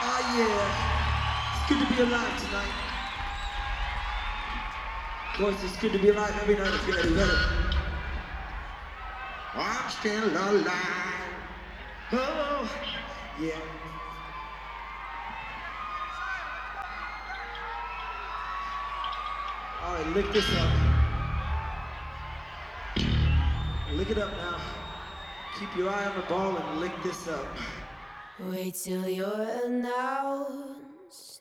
Oh yeah, it's good to be alive tonight. Of course, it's good to be alive every night if you're any better. I'm still alive. Oh, yeah. All right, lick this up. Lick it up now. Keep your eye on the ball and lick this up. Wait till you're announced.